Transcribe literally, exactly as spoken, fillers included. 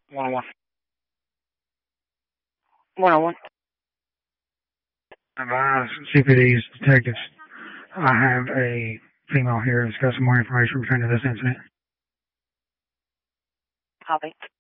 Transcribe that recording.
one oh one. one oh one. Advise C P D's detectives. I have a female here that's got some more information pertaining to this incident. Copy.